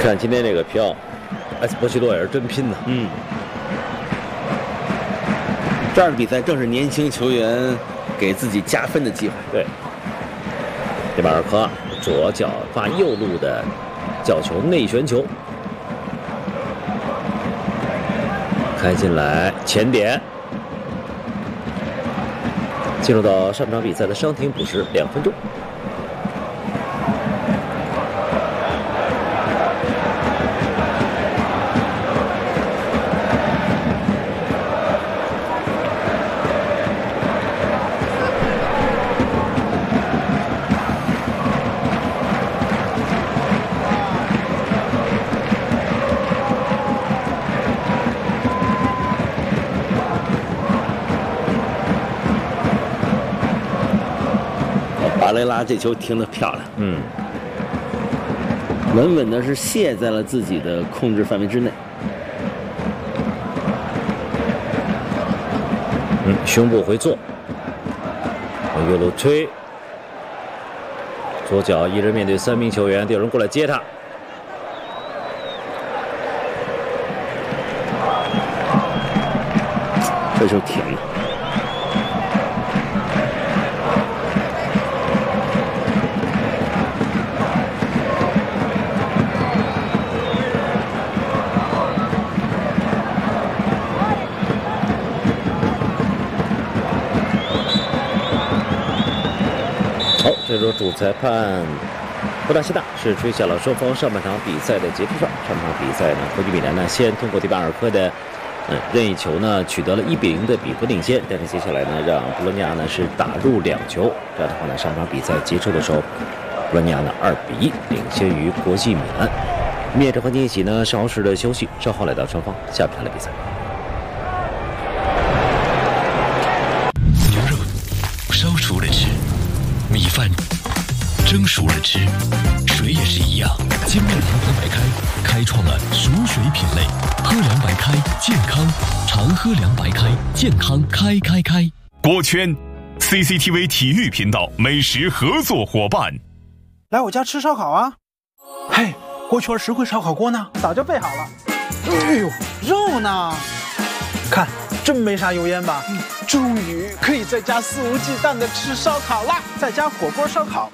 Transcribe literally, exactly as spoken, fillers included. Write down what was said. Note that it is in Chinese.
看今天这个票，埃斯波西多也是真拼呐。 嗯，这样的比赛正是年轻球员给自己加分的机会。 对，迪马尔科左脚发右路的角球内旋球，开进来前点。进入到上场比赛的伤停补时两分钟。 巴雷拉这球停得漂亮， 嗯， 稳稳的是卸在了自己的控制范围之内。 嗯，胸部回做，往右路推，左脚一人面对三名球员，有人过来接他。 这球停了。 好，这时候主裁判布达西纳是吹响了双方上半场比赛的结束哨。上半场比赛呢，国际米兰呢先通过迪巴尔科的嗯任意球呢取得了一比零的比分领先，但是接下来呢让布洛尼亚呢是打入两球，这样的话呢上半场比赛结束的时候，布洛尼亚呢二比一领先于国际米兰。面着环境一起呢稍事的休息，稍后来到双方下半场的比赛。 牛肉烧熟了吃，米饭蒸熟了吃，水也是一样。金麦郎白白开开创了熟水品类，喝凉白开健康，常喝凉白开健康开开开。 锅圈 C C T V 体育频道美食合作伙伴， 来我家吃烧烤啊！嘿，锅圈实惠烧烤锅呢？早就备好了。哎呦，肉呢？看，真没啥油烟吧？终于可以在家肆无忌惮的吃烧烤啦！在家火锅烧烤。